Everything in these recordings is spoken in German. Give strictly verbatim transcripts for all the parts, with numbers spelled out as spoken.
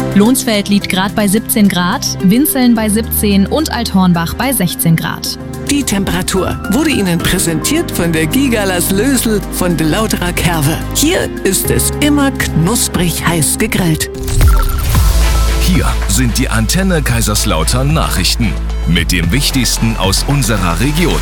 Lohnsfeld liegt gerade bei siebzehn Grad, Winzeln bei siebzehn und Althornbach bei sechzehn Grad. Die Temperatur wurde Ihnen präsentiert von der Gigalas Lösel von de Lauterer Kerwe. Hier ist es immer knusprig heiß gegrillt. Hier sind die Antenne Kaiserslautern Nachrichten mit dem Wichtigsten aus unserer Region.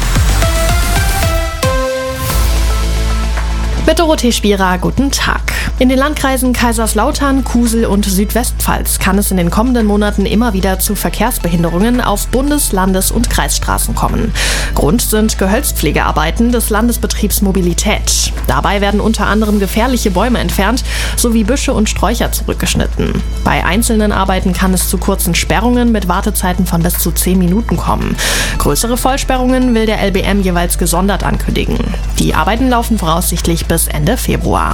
Mit Dorothee Spierer, guten Tag. In den Landkreisen Kaiserslautern, Kusel und Südwestpfalz kann es in den kommenden Monaten immer wieder zu Verkehrsbehinderungen auf Bundes-, Landes- und Kreisstraßen kommen. Grund sind Gehölzpflegearbeiten des Landesbetriebs Mobilität. Dabei werden unter anderem gefährliche Bäume entfernt sowie Büsche und Sträucher zurückgeschnitten. Bei einzelnen Arbeiten kann es zu kurzen Sperrungen mit Wartezeiten von bis zu zehn Minuten kommen. Größere Vollsperrungen will der L B M jeweils gesondert ankündigen. Die Arbeiten laufen voraussichtlich bis Ende Februar.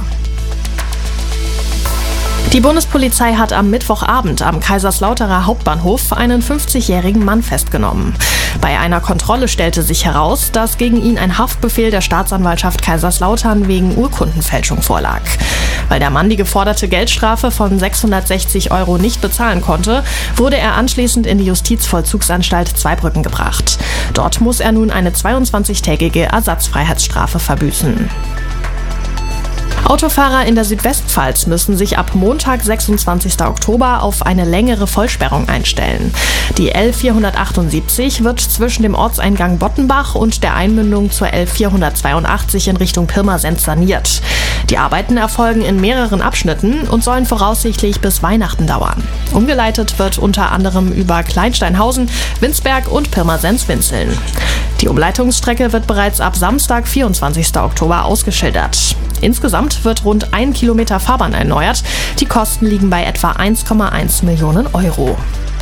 Die Bundespolizei hat am Mittwochabend am Kaiserslauterer Hauptbahnhof einen fünfzigjährigen Mann festgenommen. Bei einer Kontrolle stellte sich heraus, dass gegen ihn ein Haftbefehl der Staatsanwaltschaft Kaiserslautern wegen Urkundenfälschung vorlag. Weil der Mann die geforderte Geldstrafe von sechshundertsechzig Euro nicht bezahlen konnte, wurde er anschließend in die Justizvollzugsanstalt Zweibrücken gebracht. Dort muss er nun eine zweiundzwanzigtägige Ersatzfreiheitsstrafe verbüßen. Autofahrer in der Südwestpfalz müssen sich ab Montag, sechsundzwanzigsten Oktober, auf eine längere Vollsperrung einstellen. Die L vierhundertachtundsiebzig wird zwischen dem Ortseingang Bottenbach und der Einmündung zur L vierhundertzweiundachtzig in Richtung Pirmasens saniert. Die Arbeiten erfolgen in mehreren Abschnitten und sollen voraussichtlich bis Weihnachten dauern. Umgeleitet wird unter anderem über Kleinsteinhausen, Winsberg und Pirmasens-Winzeln. Die Umleitungsstrecke wird bereits ab Samstag, vierundzwanzigsten Oktober, ausgeschildert. Insgesamt wird rund ein Kilometer Fahrbahn erneuert. Die Kosten liegen bei etwa eins Komma eins Millionen Euro.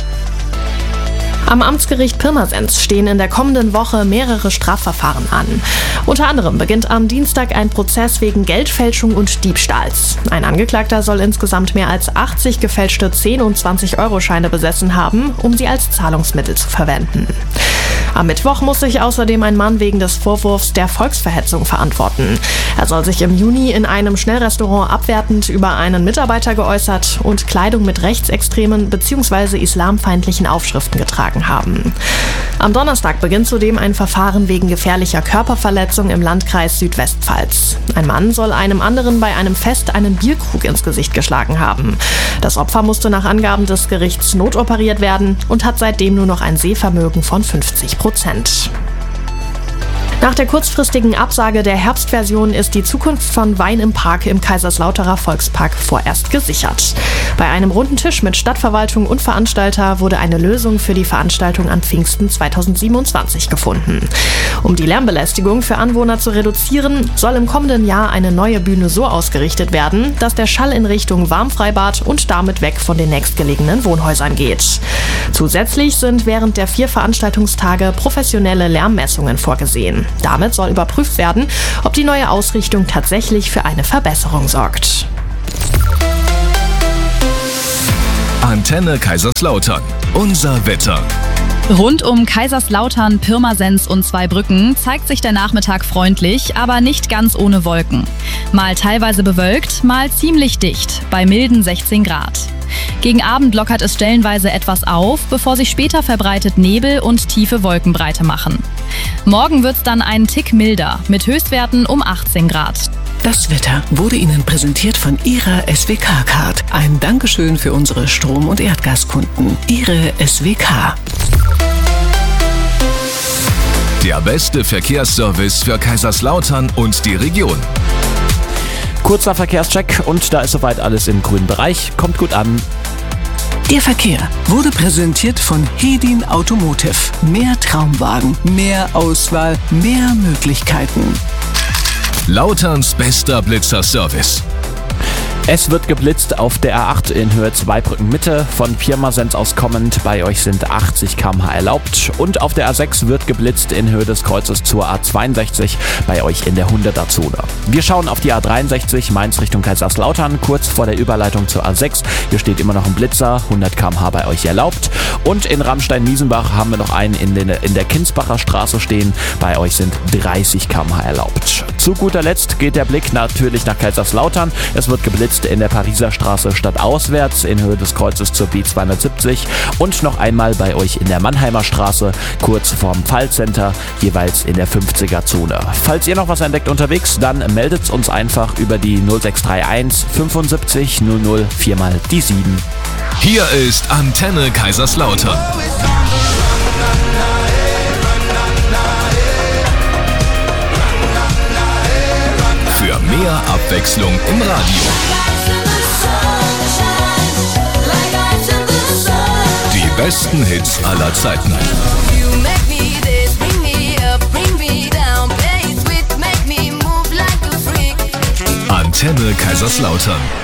Am Amtsgericht Pirmasens stehen in der kommenden Woche mehrere Strafverfahren an. Unter anderem beginnt am Dienstag ein Prozess wegen Geldfälschung und Diebstahls. Ein Angeklagter soll insgesamt mehr als achtzig gefälschte zehn- und zwanzig-Euro-Scheine besessen haben, um sie als Zahlungsmittel zu verwenden. Am Mittwoch muss sich außerdem ein Mann wegen des Vorwurfs der Volksverhetzung verantworten. Er soll sich im Juni in einem Schnellrestaurant abwertend über einen Mitarbeiter geäußert und Kleidung mit rechtsextremen bzw. islamfeindlichen Aufschriften getragen haben. Am Donnerstag beginnt zudem ein Verfahren wegen gefährlicher Körperverletzung im Landkreis Südwestpfalz. Ein Mann soll einem anderen bei einem Fest einen Bierkrug ins Gesicht geschlagen haben. Das Opfer musste nach Angaben des Gerichts notoperiert werden und hat seitdem nur noch ein Sehvermögen von fünfzig Prozent. Nach der kurzfristigen Absage der Herbstversion ist die Zukunft von Wein im Park im Kaiserslauterer Volkspark vorerst gesichert. Bei einem runden Tisch mit Stadtverwaltung und Veranstalter wurde eine Lösung für die Veranstaltung an Pfingsten zweitausendsiebenundzwanzig gefunden. Um die Lärmbelästigung für Anwohner zu reduzieren, soll im kommenden Jahr eine neue Bühne so ausgerichtet werden, dass der Schall in Richtung Warmfreibad und damit weg von den nächstgelegenen Wohnhäusern geht. Zusätzlich sind während der vier Veranstaltungstage professionelle Lärmmessungen vorgesehen. Damit soll überprüft werden, ob die neue Ausrichtung tatsächlich für eine Verbesserung sorgt. Antenne Kaiserslautern. Unser Wetter. Rund um Kaiserslautern, Pirmasens und Zweibrücken zeigt sich der Nachmittag freundlich, aber nicht ganz ohne Wolken. Mal teilweise bewölkt, mal ziemlich dicht, bei milden sechzehn Grad. Gegen Abend lockert es stellenweise etwas auf, bevor sich später verbreitet Nebel und tiefe Wolken breite machen. Morgen wird's dann einen Tick milder, mit Höchstwerten um achtzehn Grad. Das Wetter wurde Ihnen präsentiert von Ihrer S W K-Card. Ein Dankeschön für unsere Strom- und Erdgaskunden. Ihre S W K. Der beste Verkehrsservice für Kaiserslautern und die Region. Kurzer Verkehrscheck und da ist soweit alles im grünen Bereich. Kommt gut an. Der Verkehr wurde präsentiert von Hedin Automotive. Mehr Traumwagen, mehr Auswahl, mehr Möglichkeiten. Lauterns bester Blitzer-Service. Es wird geblitzt auf der A acht in Höhe Zweibrücken Mitte, von Pirmasens aus kommend. Bei euch sind achtzig Kilometer pro Stunde erlaubt. Und auf der A sechs wird geblitzt in Höhe des Kreuzes zur A zweiundsechzig, bei euch in der hunderter-Zone. Wir schauen auf die A dreiundsechzig, Mainz Richtung Kaiserslautern, kurz vor der Überleitung zur A sechs. Hier steht immer noch ein Blitzer, hundert Kilometer pro Stunde bei euch erlaubt. Und in Ramstein-Miesenbach haben wir noch einen in, den, in der Kinsbacher Straße stehen. Bei euch sind dreißig Kilometer pro Stunde erlaubt. Zu guter Letzt geht der Blick natürlich nach Kaiserslautern. Es wird geblitzt geblitzt in der Pariser Straße stadtauswärts in Höhe des Kreuzes zur B zweihundertsiebzig und noch einmal bei euch in der Mannheimer Straße, kurz vorm Fallcenter, jeweils in der fünfziger-Zone. Falls ihr noch was entdeckt unterwegs, dann meldet uns einfach über die null sechs drei eins fünfundsiebzig null null vier mal die sieben. Hier ist Antenne Kaiserslautern. Für mehr Abwechslung im Radio. Die besten Hits aller Zeiten. Antenne Kaiserslautern.